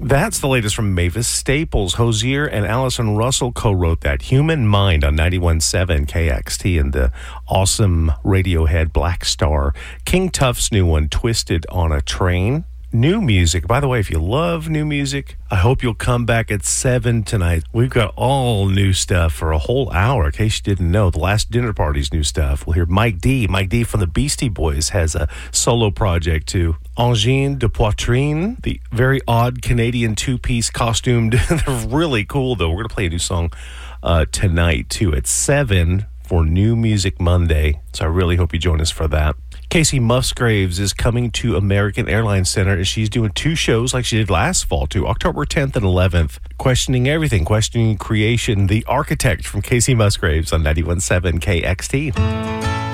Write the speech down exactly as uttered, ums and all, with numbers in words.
That's the latest from Mavis Staples. Hozier and Allison Russell co-wrote that. Human Mind on ninety-one point seven K X T and the awesome Radiohead Black Star. King Tuff's new one, Twisted on a Train. New music. By the way, if you love new music, I hope you'll come back at seven tonight. We've got all new stuff for a whole hour, in case you didn't know. The Last Dinner Party's new stuff. We'll hear Mike D. Mike D. from the Beastie Boys has a solo project too. Angine de Poitrine, the very odd Canadian two-piece costumed. They're really cool, though. We're going to play a new song uh, tonight, too, at seven for New Music Monday. So I really hope you join us for that. Casey Musgraves is coming to American Airlines Center, and she's doing two shows like she did last fall, too, October tenth and eleventh. Questioning Everything, Questioning Creation, The Architect from Casey Musgraves on ninety-one point seven K X T.